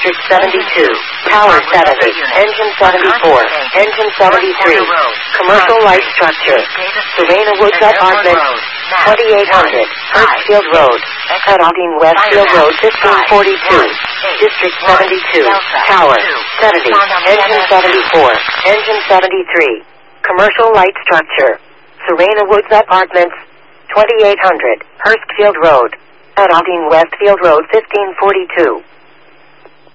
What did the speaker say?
District 72, Tower 70, Engine 74, Engine 73, Commercial Light Structure, Serena Woods Apartments, 2800, Hurstfield Road, Adaltine Westfield Road 1542, District 72, Tower 70, Engine 74, Engine 73, Commercial Light Structure, Serena Woods Apartments, 2800, Hurstfield Road, Adaltine Westfield Road 1542.